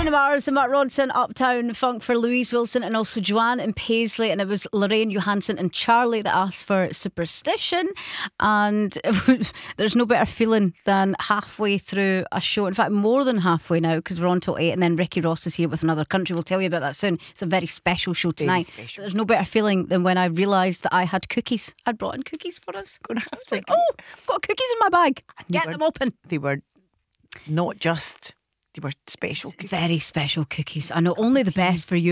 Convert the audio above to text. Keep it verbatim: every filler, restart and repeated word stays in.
Bruno Mars and Mark Ronson, Uptown Funk for Louise Wilson, and also Joanne and Paisley. And it was Lorraine Johansson and Charlie that asked for Superstition. And there's no better feeling than halfway through a show. In fact, more than halfway now, because we're on till eight. And then Ricky Ross is here with Another Country. We'll tell you about that soon. It's a very special show tonight. Special. But there's no better feeling than when I realised that I had cookies. I'd brought in cookies for us. Gonna have to. Like, oh, I've got cookies in my bag. Get were- them open. They were not just, they were special cookies. Very special cookies. I know, only the best for you.